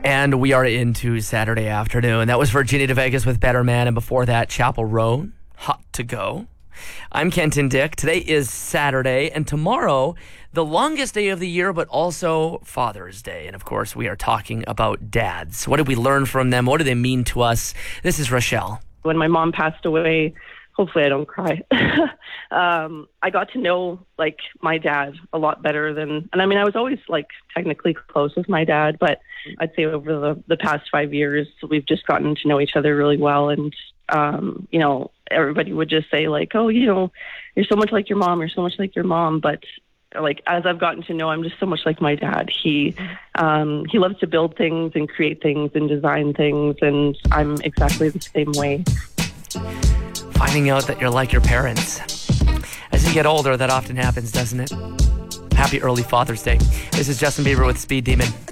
And we are into Saturday afternoon. That was Virginia de Vegas with Better Man, and before that, Chapel Roan, Hot to Go. I'm Kenton Dick. Today is Saturday, and tomorrow, the longest day of the year, but also Father's Day. And of course, we are talking about dads. What did we learn from them? What do they mean to us? This is Rochelle. When my mom passed away, hopefully I don't cry. I got to know my dad a lot better and I was always technically close with my dad, but I'd say over the past 5 years, we've just gotten to know each other really well. And, everybody would just say oh, you're so much like your mom. You're so much like your mom. But as I've gotten to know, I'm just so much like my dad. He loves to build things and create things and design things. And I'm exactly the same way. Finding out that you're like your parents. As you get older, that often happens, doesn't it? Happy early Father's Day. This is Justin Bieber with Speed Demon.